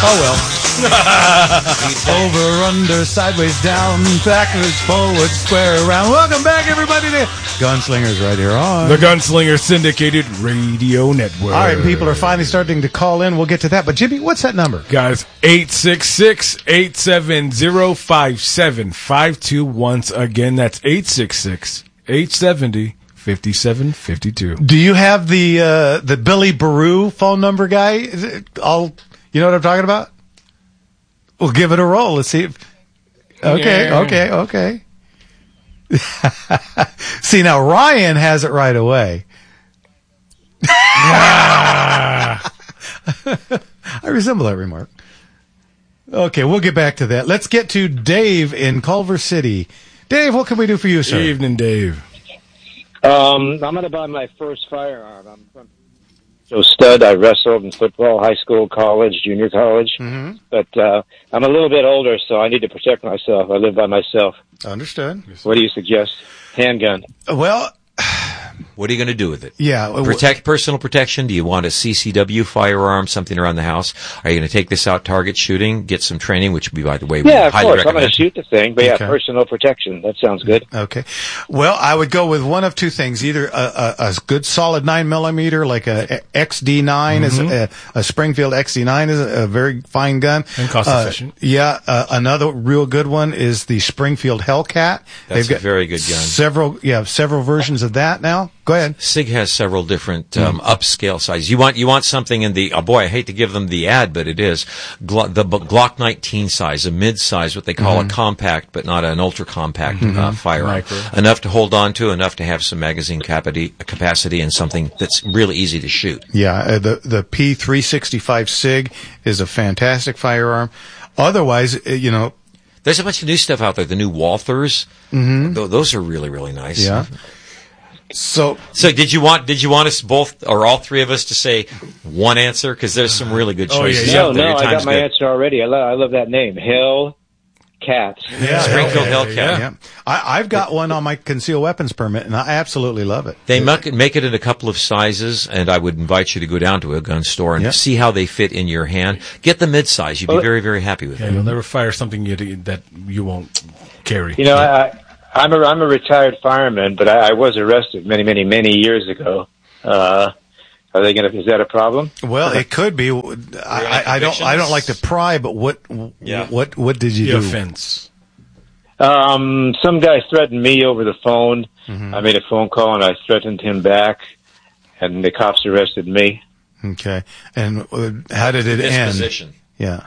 Oh, well. Over, under, sideways, down, backwards, forward, square, around. Welcome back, everybody, to Gunslingers right here on the Gunslinger Syndicated Radio Network. All right, people are finally starting to call in. We'll get to that. But, Jimmy, what's that number? Guys, 866-870-5752. Once again, that's 866-870-5752. Do you have the Billy Baru phone number, guy? Is it all, you know what I'm talking about? We'll give it a roll. Let's see if... Okay. See, now Ryan has it right away. I resemble that remark. Okay, we'll get back to that. Let's get to Dave in Culver City. Dave, what can we do for you, sir? Good evening, Dave. I'm going to buy my first firearm. I'm from stud. I wrestled in football, high school, college, junior college. Mm-hmm. But I'm a little bit older, so I need to protect myself. I live by myself. Understood. What do you suggest? Handgun. Well... What are you going to do with it? Yeah. Personal protection? Do you want a CCW firearm, something around the house? Are you going to take this out target shooting, get some training, which would be, by the way, we highly recommend? I'm going to shoot the thing, but personal protection. That sounds good. Okay. Well, I would go with one of two things. Either a good solid 9mm, like a XD9, is a Springfield XD9 is a very fine gun. And cost efficient. Another real good one is the Springfield Hellcat. That's a very good gun. Several versions of that now. Go ahead. SIG has several different upscale sizes. You want something in the I hate to give them the ad, but it is the Glock 19 size, a mid-size, what they call a compact, but not an ultra compact firearm. Micro. Enough to hold on to, enough to have some magazine capacity, and something that's really easy to shoot. Yeah, the P365 SIG is a fantastic firearm. Otherwise, there's a bunch of new stuff out there. The new Walthers, those are really, really nice. Yeah. So did you want us both or all three of us to say one answer? Because there's some really good choices out there. No, I got my answer already. I love that name, Hellcat. Yeah, Springfield Hellcat. Yeah. I've got one on my concealed weapons permit, and I absolutely love it. They make it in a couple of sizes, and I would invite you to go down to a gun store and see how they fit in your hand. Get the mid-size. You'd be very, very happy with it. You'll never fire something that you won't carry. I'm a retired fireman, but I was arrested many years ago. Are they is that a problem? Well, it could be. I don't like to pry, but what did you do? Offense. Some guy threatened me over the phone. I made a phone call and I threatened him back, and the cops arrested me. Okay. And how did it end? Disposition. Yeah.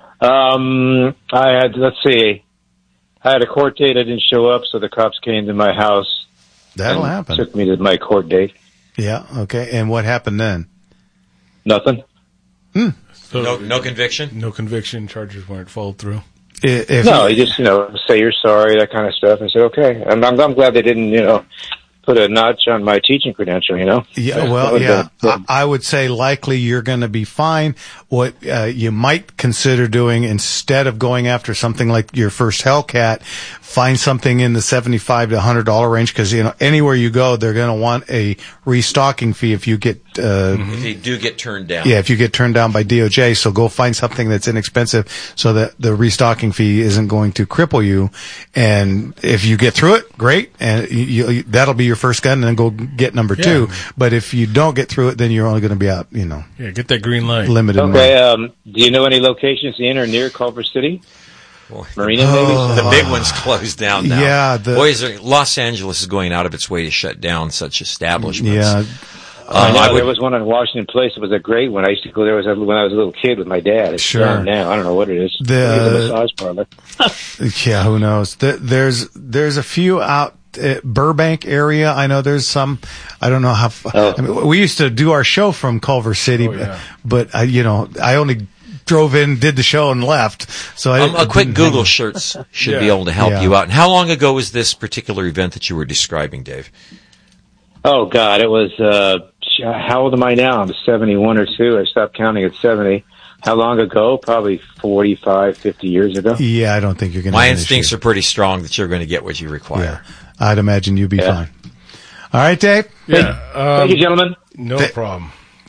I had a court date. I didn't show up, so the cops came to my house. That'll happen. Took me to my court date. Yeah. Okay. And what happened then? Nothing. So no conviction. No conviction. Charges weren't followed through. You just say you're sorry, that kind of stuff. I said okay. I'm glad they didn't put a notch on my teaching credential. Yeah. Well, yeah. I would say likely you're going to be fine. What you might consider doing instead of going after something like your first Hellcat, find something in the $75 to $100 range, because anywhere you go, they're going to want a restocking fee if you get if you do get turned down. Yeah, if you get turned down by DOJ, so go find something that's inexpensive so that the restocking fee isn't going to cripple you. And if you get through it, great, and that'll be your first gun, and then go get number two. But if you don't get through it, then you're only going to be out, get that green light. Limited. Okay. Do you know any locations in or near Culver City? Marina, maybe? The big one's closed down now. Yeah. Los Angeles is going out of its way to shut down such establishments. Yeah. There was one on Washington Place. It was a great one. I used to go there when I was a little kid with my dad. It's gone now. I don't know what it is. The massage parlor. Yeah, who knows? There's a few out Burbank area. I know there's some. I don't know how. We used to do our show from Culver City, but I only drove in, did the show, and left. So a quick Google search should be able to help you out. And how long ago was this particular event that you were describing, Dave? Oh God, it was. How old am I now? I'm 71 or 2. I stopped counting at 70. How long ago? Probably 45, 50 years ago. Yeah, I don't think you're going to. My instincts are pretty strong that you're going to get what you require. Yeah, I'd imagine you'd be fine. All right, Dave. Yeah. Thank you, gentlemen. No problem.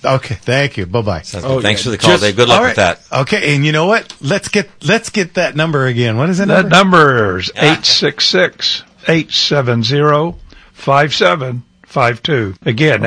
Okay, thank you. Bye-bye. Thanks for the call, Dave. Good luck with that. Okay, and you know what? Let's get that number again. What is that number? That number is 866-870-5752. Again,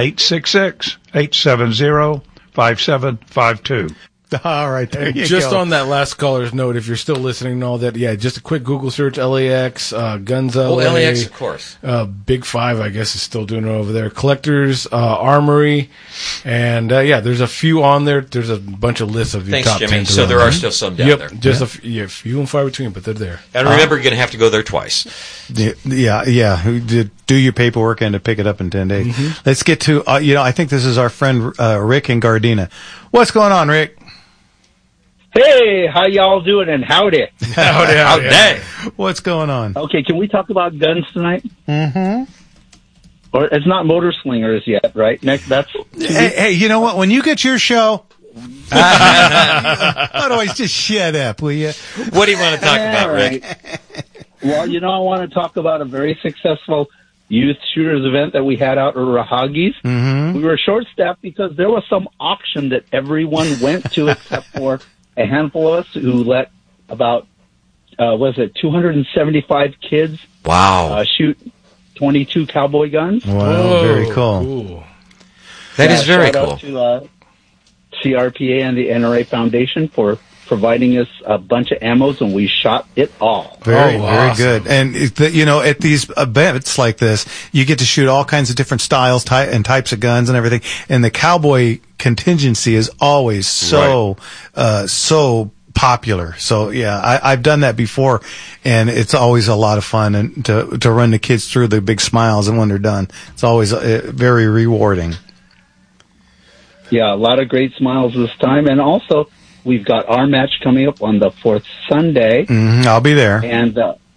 866-870-5752. All right, there you Just go. on that last caller's note, if you're still listening and all that, just a quick Google search, LAX, Guns LA. LAX, of course. Big Five, I guess, is still doing it over there. Collectors, Armory, and there's a few on there. There's a bunch of lists of the top 10. Thanks, Jimmy. So there are still some down there. Just a few and far between, but they're there. And remember, you're going to have to go there twice. Yeah. Do your paperwork and to pick it up in 10 days. Mm-hmm. Let's get to, I think this is our friend Rick in Gardena. What's going on, Rick? Hey, how y'all doing? And howdy. Howdy. What's going on? Okay, can we talk about guns tonight? Mm-hmm. Or it's not motor slingers yet, right? Next, that's. Hey, you know what? When you get your show, otherwise just shut up, will you? What do you want to talk about, Rick? Well, I want to talk about a very successful youth shooters event that we had out at Rahagi's. Mm-hmm. We were short-staffed because there was some auction that everyone went to except for a handful of us who let about, 275 kids shoot 22 cowboy guns. Wow, very cool. That is very cool. Shout out to CRPA and the NRA Foundation for providing us a bunch of ammos, and we shot it all. Very good. And, at these events like this, you get to shoot all kinds of different styles and types of guns and everything. And the cowboy contingency is always so popular. So, I've done that before, and it's always a lot of fun and to run the kids through the big smiles, and when they're done, it's always very rewarding. Yeah, a lot of great smiles this time. And also, we've got our match coming up on the 4th Sunday. Mm-hmm, I'll be there. And,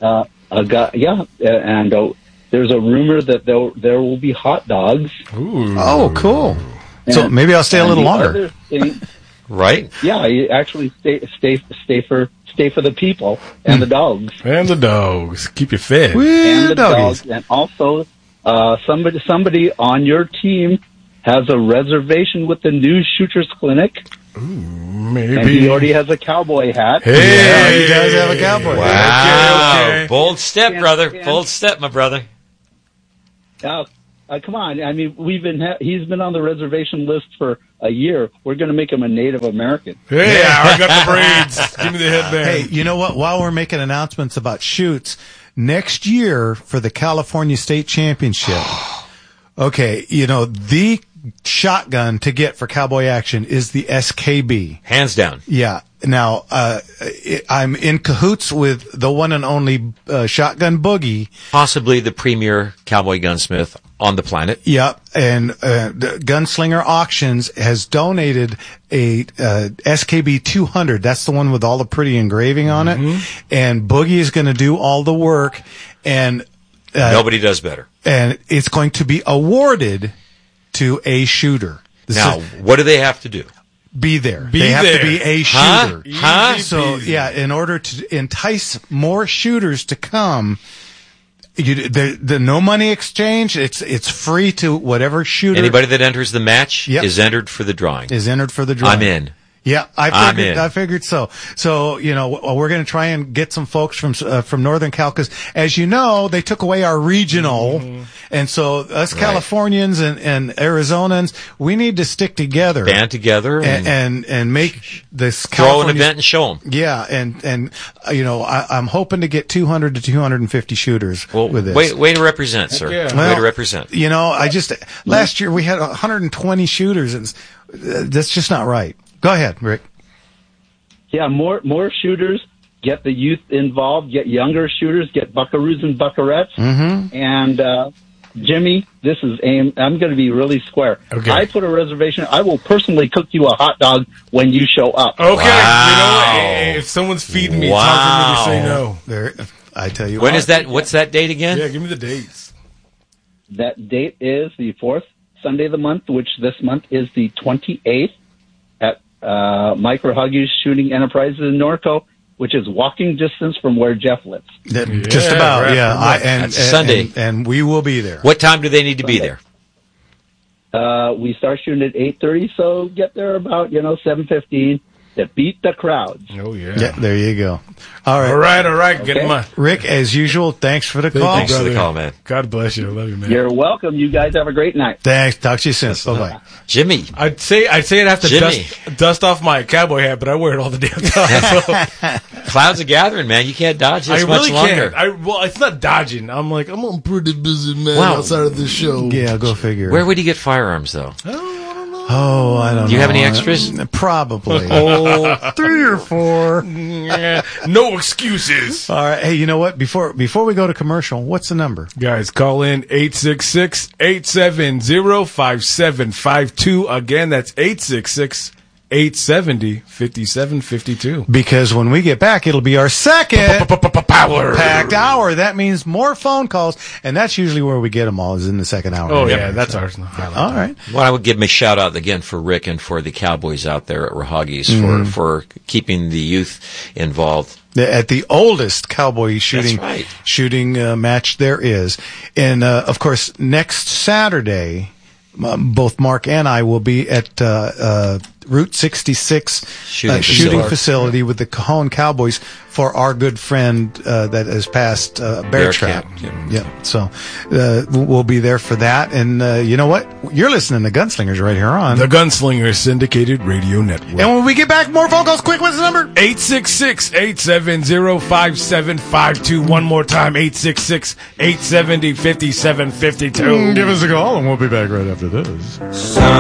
there's a rumor that there will be hot dogs. Ooh. Oh, cool. So maybe I'll stay a little longer. Right? Yeah, you actually stay for the people and the dogs. And the dogs. Keep you fed. And the dogs. And also, somebody on your team has a reservation with the New Shooters Clinic. Ooh, maybe. And he already has a cowboy hat. Hey, he does have a cowboy hat. Okay. Bold step, brother. Bold step, my brother. Now, come on. I mean, he's been on the reservation list for a year. We're going to make him a Native American. Hey, I got the braids. Give me the headband. Hey, you know what? While we're making announcements about shoots, next year for the California State Championship, the shotgun to get for cowboy action is the SKB. Hands down. Yeah. Now, I'm in cahoots with the one and only Shotgun Boogie. Possibly the premier cowboy gunsmith on the planet. Yep. And Gunslinger Auctions has donated a SKB 200. That's the one with all the pretty engraving on it. And Boogie is going to do all the work. And nobody does better. And it's going to be awarded to a shooter. What do they have to do? Be there. They have to be a shooter. Huh? So, in order to entice more shooters to come, the no money exchange, it's free to whatever shooter. Anybody that enters the match is entered for the drawing. I'm in. Yeah, I figured so. So, we're going to try and get some folks from Northern Cal, because as you know, they took away our regional. Mm-hmm. And so us Californians and Arizonans, we need to stick together. Band together. And make this throw an event and show them. Yeah. And I'm hoping to get 200 to 250 shooters with this. Way to represent, sir. Yeah. Way to represent. Last year we had 120 shooters, and that's just not right. Go ahead, Rick. Yeah, more shooters. Get the youth involved. Get younger shooters. Get buckaroos and buckarettes. Mm-hmm. And Jimmy, this is I'm going to be really square. Okay. I put a reservation. I will personally cook you a hot dog when you show up. Okay. Wow. You know what? If someone's feeding me, it's hard for me to say no. There, I tell you. When is that? What's that date again? Yeah, give me the dates. That date is the 4th Sunday of the month, which this month is the 28th. Mike Rahagi's Shooting Enterprises in Norco, which is walking distance from where Jeff lives. Just about, yeah. That's Sunday. And we will be there. What time do they need to be there? We start shooting at 8:30, so get there about 7:15 to beat the crowds. Oh yeah. Yeah, there you go. All right. All right. Okay. Get him on. Rick, as usual, thanks for the call. Thanks for the call, man. God bless you. I love you, man. You're welcome. You guys have a great night. Thanks. Talk to you soon. Bye-bye. Jimmy. I'd say I'd have to Jimmy. dust off my cowboy hat, but I wear it all the damn time. So. Clouds are gathering, man. You can't dodge this I much really longer. can't. Well, it's not dodging. I'm a pretty busy man outside of the show. Yeah, go figure. Where would he get firearms, though? Oh, I don't know. Do you have any extras? Probably. 3 or 4. No excuses. All right. Hey, you know what? Before we go to commercial, what's the number? Guys, call in 866-870-5752. Again, that's 866-870-5752. Because when we get back, it'll be our second packed hour. That means more phone calls, and that's usually where we get them all, is in the second hour. Oh, yeah, that's ours. All right. Well, I would give him a shout out again for Rick and for the Cowboys out there at Rahagis for keeping the youth involved. At the oldest cowboy shooting right. match there is. And, of course, next Saturday, both Mark and I will be at Route 66 shooting facility with the Cajon Cowboys for our good friend that has passed Bear Trap. Yeah. So we'll be there for that. And you know what? You're listening to Gunslingers right here on the Gunslingers Syndicated Radio Network. And when we get back, more phone calls. Quick, what's the number? 866-870-5752. One more time, 866-870-5752. Give us a call, and we'll be back right after this.